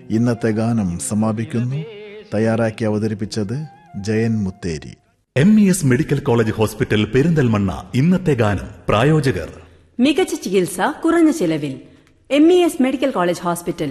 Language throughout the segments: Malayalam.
ഇന്നത്തെ ഗാനം സമാപിക്കുന്നു. തയ്യാറാക്കി അവതരിപ്പിച്ചത് Jayan Mutheri. MES medical college hospital Perinthalmanna. ഇന്നത്തെ ഗാനം പ്രായോജകർ മികച്ച ചികിത്സ കുറഞ്ഞ ചെലവിൽ. MES medical college hospital.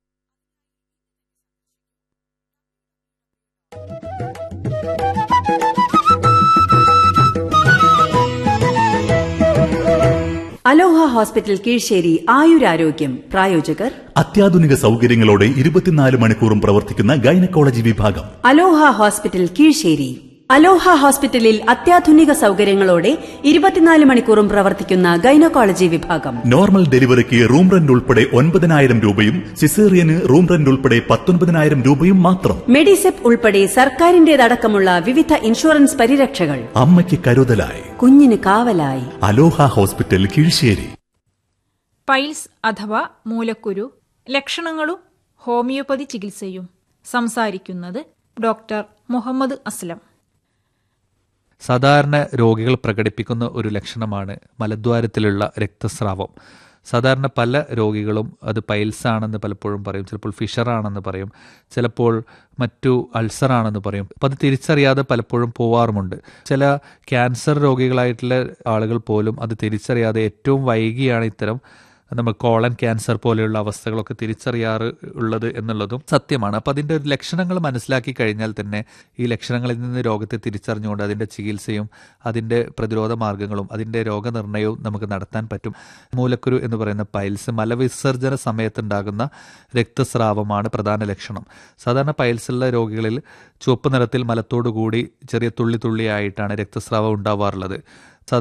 അലോഹ ഹോസ്പിറ്റൽ കീഴ്ശ്ശേരി ആയുരാരോഗ്യം. പ്രായോജകർ അത്യാധുനിക സൗകര്യങ്ങളോടെ 24 മണിക്കൂറും പ്രവർത്തിക്കുന്ന ഗൈനക്കോളജി വിഭാഗം. അലോഹ ഹോസ്പിറ്റൽ കീഴ്ശ്ശേരി. അലോഹ ഹോസ്പിറ്റലിൽ അത്യാധുനിക സൗകര്യങ്ങളോടെ 24 മണിക്കൂറും പ്രവർത്തിക്കുന്ന ഗൈനക്കോളജി വിഭാഗം. നോർമൽ ഡെലിവറിക്ക് റൂം റെന്റ് ഉൾപ്പെടെ 9,000 രൂപയും സിസേറിയന് റൂം റെന്റ് ഉൾപ്പെടെ 19,000 രൂപയും മാത്രം. മെഡിസെപ് ഉൾപ്പെടെ സർക്കാരിന്റേതടക്കമുള്ള വിവിധ ഇൻഷുറൻസ് പരിരക്ഷകൾ. അമ്മയ്ക്ക് കരുതലായി, കുഞ്ഞിന് കാവലായി. അലോഹ ഹോസ്പിറ്റൽ കീഴ്ശ്ശേരി. പൈൽസ് അഥവാ മൂലക്കുരു, ലക്ഷണങ്ങളും ഹോമിയോപ്പതി ചികിത്സയും. സംസാരിക്കുന്നത് ഡോക്ടർ മുഹമ്മദ് അസ്ലം. സാധാരണ രോഗികൾ പ്രകടിപ്പിക്കുന്ന ഒരു ലക്ഷണമാണ് മലദ്വാരത്തിലുള്ള രക്തസ്രാവം. സാധാരണ പല രോഗികളും അത് പൈൽസ് ആണെന്ന് പലപ്പോഴും പറയും, ചിലപ്പോൾ ഫിഷറാണെന്ന് പറയും, ചിലപ്പോൾ മറ്റു അൾസറാണെന്ന് പറയും. അപ്പം അത് തിരിച്ചറിയാതെ പലപ്പോഴും പോവാറുമുണ്ട്. ചില ക്യാൻസർ രോഗികളായിട്ടുള്ള ആളുകൾ പോലും അത് തിരിച്ചറിയാതെ ഏറ്റവും വൈകിയാണ് ഇത്തരം നമ്മൾ കോളൻ ക്യാൻസർ പോലെയുള്ള അവസ്ഥകളൊക്കെ തിരിച്ചറിയാറ് ഉള്ളത് എന്നുള്ളതും സത്യമാണ്. അപ്പോൾ അതിൻ്റെ ഒരു ലക്ഷണങ്ങൾ മനസ്സിലാക്കി കഴിഞ്ഞാൽ തന്നെ ഈ ലക്ഷണങ്ങളിൽ നിന്ന് രോഗത്തെ തിരിച്ചറിഞ്ഞുകൊണ്ട് അതിൻ്റെ ചികിത്സയും അതിൻ്റെ പ്രതിരോധ മാർഗങ്ങളും അതിൻ്റെ രോഗനിർണയവും നമുക്ക് നടത്താൻ പറ്റും. മൂലക്കുരു എന്ന് പറയുന്ന പൈൽസ് മലവിസർജന സമയത്തുണ്ടാകുന്ന രക്തസ്രാവമാണ് പ്രധാന ലക്ഷണം. സാധാരണ പൈൽസുള്ള രോഗികളിൽ ചുവപ്പ് നിറത്തിൽ മലത്തോടുകൂടി ചെറിയ തുള്ളി തുള്ളിയായിട്ടാണ് രക്തസ്രാവം ഉണ്ടാവാറുള്ളത്.